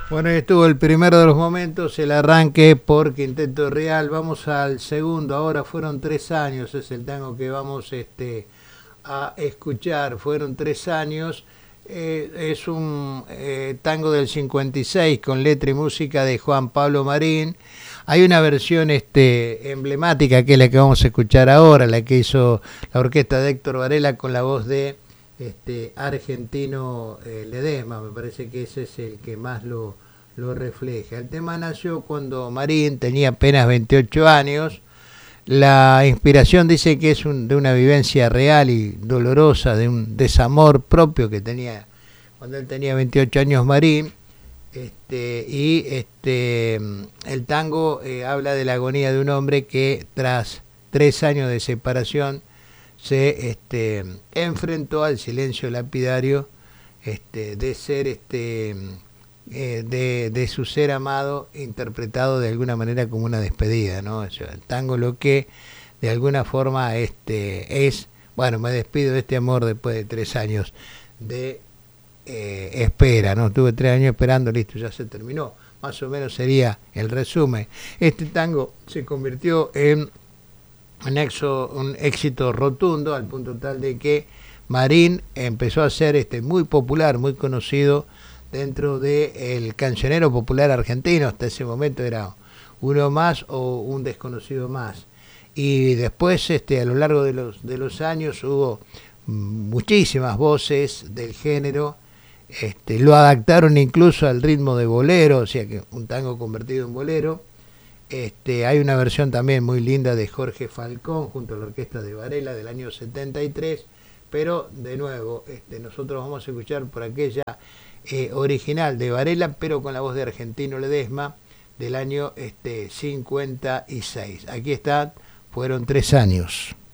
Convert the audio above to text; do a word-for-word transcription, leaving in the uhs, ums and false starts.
Bueno, ahí estuvo el primero de los momentos, el arranque por Quinteto Real. Vamos al segundo, ahora fueron tres años, es el tango que vamos este, a escuchar. Fueron tres años, eh, es un eh, tango del cincuenta y seis con letra y música de Juan Pablo Marín. Hay una versión este, emblemática que es la que vamos a escuchar ahora, la que hizo la orquesta de Héctor Varela con la voz de este Argentino eh, Ledesma. Me parece que ese es el que más lo, lo refleja. El tema nació cuando Marín tenía apenas veintiocho años. La inspiración dice que es un, de una vivencia real y dolorosa, de un desamor propio que tenía cuando él tenía veintiocho años Marín. Este, y este, el tango eh, habla de la agonía de un hombre que tras tres años de separación se este, enfrentó al silencio lapidario este, de ser este, eh, de, de su ser amado, interpretado de alguna manera como una despedida, ¿no? O sea, el tango lo que de alguna forma este, es, bueno, me despido de este amor después de tres años de eh, espera, ¿no? Tuve tres años esperando, listo, ya se terminó. Más o menos sería el resumen. Este tango se convirtió en un, exo, un éxito rotundo al punto tal de que Marín empezó a ser este, muy popular, muy conocido dentro del cancionero popular argentino. Hasta ese momento era uno más o un desconocido más. Y después, este, a lo largo de los, de los años, hubo muchísimas voces del género. Este, lo adaptaron incluso al ritmo de bolero, o sea que un tango convertido en bolero. Este, hay una versión también muy linda de Jorge Falcón junto a la orquesta de Varela del año setenta y tres, pero de nuevo este, nosotros vamos a escuchar por aquella eh, original de Varela, pero con la voz de Argentino Ledesma del año este, cincuenta y seis. Aquí está, fueron tres años.